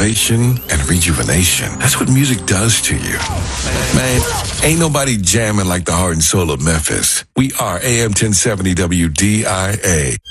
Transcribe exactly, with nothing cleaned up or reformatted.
motivation and rejuvenation. That's what music does to you. Man, ain't nobody jamming like the heart and soul of Memphis. We are A M ten seventy W D I A.